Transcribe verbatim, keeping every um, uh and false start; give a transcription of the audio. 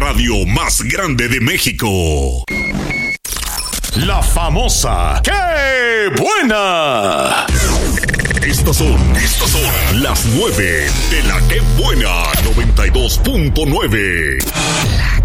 radio más grande de México. La famosa ¡Qué buena! Estas son, estas son las nueve de la ¡Qué buena! noventa y dos punto nueve.